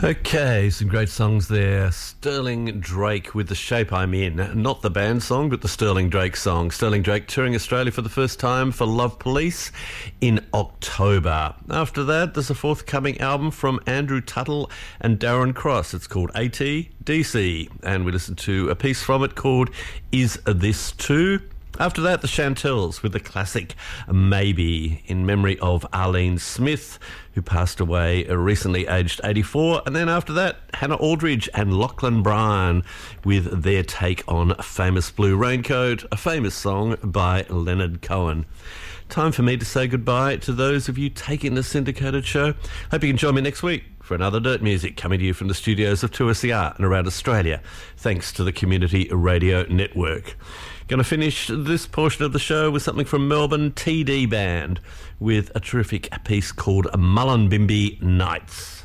Okay, some great songs there. Sterling Drake with The Shape I'm In. Not the band song, but the Sterling Drake song. Sterling Drake touring Australia for the first time for Love Police in October. After that, there's a forthcoming album from Andrew Tuttle and Darren Cross. It's called ATDC, and we listened to a piece from it called Is This Too? After that, the Chantels with the classic Maybe, in memory of Arlene Smith, who passed away recently, aged 84. And then after that, Hannah Aldridge and Lachlan Bryan with their take on Famous Blue Raincoat, a famous song by Leonard Cohen. Time for me to say goodbye to those of you taking the syndicated show. Hope you can join me next week for another Dirt Music, coming to you from the studios of 2SER and around Australia, thanks to the Community Radio Network. Going to finish this portion of the show with something from Melbourne, TD Band, with a terrific piece called Mullumbimby Nights.